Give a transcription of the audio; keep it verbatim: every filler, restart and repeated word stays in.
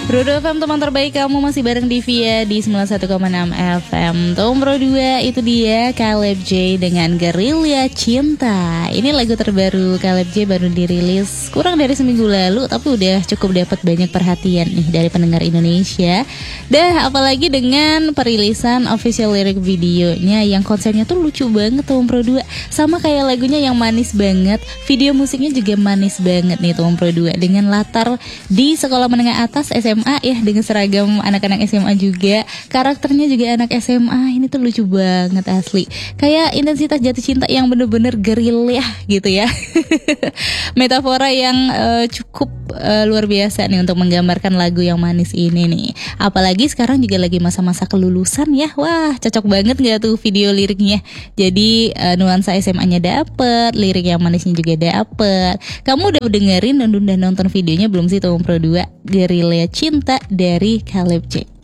Rodo F M, teman terbaik kamu, masih bareng Divia di sembilan puluh satu koma enam F M. Tombro dua, itu dia Caleb J dengan Gerilya Cinta. Ini lagu terbaru Caleb J, baru dirilis kurang dari seminggu lalu, tapi udah cukup dapat banyak perhatian nih dari pendengar Indonesia. Dah, apalagi dengan perilisan official lyric videonya yang konsepnya tuh lucu banget, Tombro dua. Sama kayak lagunya yang manis banget, video musiknya juga manis banget nih, Tombro dua. Dengan latar di sekolah menengah atas S M A ya, dengan seragam anak-anak S M A juga. Karakternya juga anak S M A. Ini tuh lucu banget asli. Kayak intensitas jatuh cinta yang bener-bener gerilya gitu ya. Metafora yang uh, cukup uh, luar biasa nih untuk menggambarkan lagu yang manis ini nih. Apalagi sekarang juga lagi masa-masa kelulusan ya. Wah, cocok banget gak tuh video liriknya. Jadi uh, nuansa S M A-nya dapet, lirik yang manisnya juga dapet. Kamu udah dengerin dan udah nonton videonya belum sih, Tombro dua? Gerilya Cinta dari Caleb J.